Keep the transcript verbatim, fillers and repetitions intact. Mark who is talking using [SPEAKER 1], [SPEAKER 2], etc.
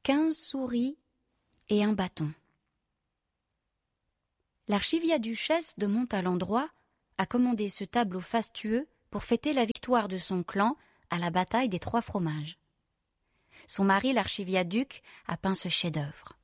[SPEAKER 1] quinze souris et un bâton. L'archiviaduchesse de Montalandroit a commandé ce tableau fastueux pour fêter la victoire de son clan à la bataille des Trois Fromages. Son mari, l'archiviaduc, a peint ce chef-d'œuvre.